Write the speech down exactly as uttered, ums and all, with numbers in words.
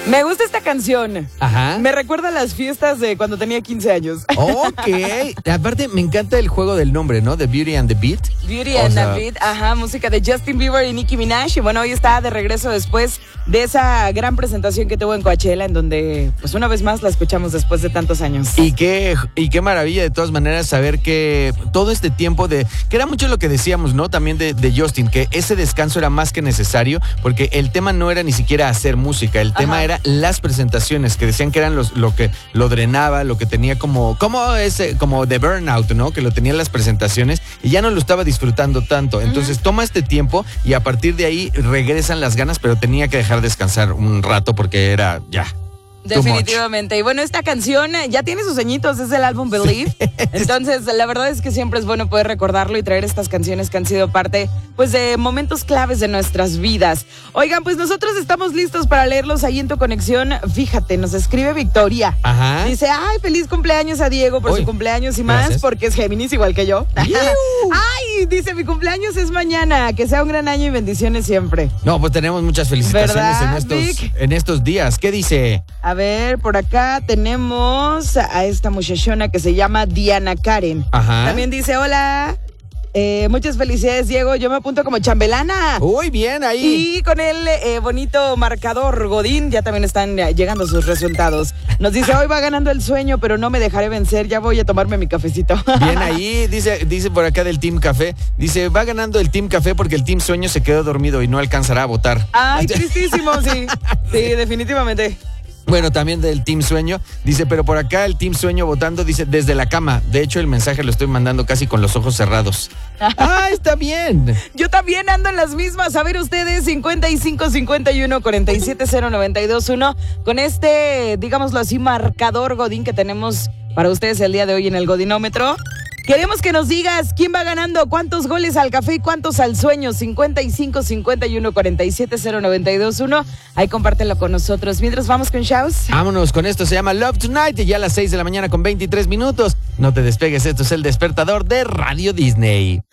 Me gusta esta canción. Ajá. Me recuerda a las fiestas de cuando tenía quince años. Ok. Aparte, me encanta el juego del nombre, ¿no? The Beauty and the Beat. Beauty O and sea, the Beat, ajá, música de Justin Bieber y Nicki Minaj. Y bueno, hoy está de regreso después de esa gran presentación que tuvo en Coachella, en donde, pues una vez más, la escuchamos después de tantos años. Y qué, y qué maravilla de todas maneras saber que todo este tiempo de, que era mucho lo que decíamos, ¿no? También de, de Justin, que ese descanso era más que necesario, porque el tema no era ni siquiera hacer música, el tema Ajá. era las presentaciones, que decían que eran los, lo que lo drenaba, lo que tenía como, como ese, como de burnout, ¿no? Que lo tenía en las presentaciones y ya no lo estaba disfrutando tanto. Entonces uh-huh. toma este tiempo y a partir de ahí regresan las ganas, pero tenía que dejar descansar un rato porque era ya. Definitivamente. Y bueno, esta canción ya tiene sus añitos, es del álbum Believe. Sí. Entonces, la verdad es que siempre es bueno poder recordarlo y traer estas canciones que han sido parte, pues, de momentos claves de nuestras vidas. Oigan, pues nosotros estamos listos para leerlos ahí en tu conexión. Fíjate, nos escribe Victoria. Ajá. Dice, ay, feliz cumpleaños a Diego por Uy, su cumpleaños y más, gracias. Porque es Géminis igual que yo. Ay, dice, mi cumpleaños es mañana. Que sea un gran año y bendiciones siempre. No, pues tenemos muchas felicitaciones ¿verdad, en estos, Vic? en estos días. ¿Qué dice? A ver, por acá tenemos a esta muchachona que se llama Diana Karen. Ajá. También dice, hola, eh, muchas felicidades, Diego. Yo me apunto como chambelana. Uy, bien ahí. Y con el eh, bonito marcador Godín ya también están eh, llegando sus resultados. Nos dice, hoy va ganando el sueño, pero no me dejaré vencer. Ya voy a tomarme mi cafecito. Bien ahí, dice, dice por acá del Team Café. Dice, va ganando el Team Café porque el Team Sueño se quedó dormido y no alcanzará a votar. Ay, tristísimo, sí. Sí, definitivamente. Bueno, también del Team Sueño. Dice, pero por acá el Team Sueño votando, dice, desde la cama. De hecho, el mensaje lo estoy mandando casi con los ojos cerrados. ¡Ah, está bien! Yo también ando en las mismas. A ver ustedes, cincuenta y cinco, cincuenta y uno, cuarenta y siete, cero, noventa y dos, uno. Con este, digámoslo así, marcador Godín que tenemos para ustedes el día de hoy en el Godinómetro. Queremos que nos digas quién va ganando, cuántos goles al café y cuántos al sueño. cincuenta y cinco, cincuenta y uno, cuarenta y siete, cero, noventa y dos, uno. Ahí compártelo con nosotros. Mientras vamos con Shows. Vámonos con esto, se llama Love Tonight y ya a las seis de la mañana con veintitrés minutos. No te despegues, esto es El Despertador de Radio Disney.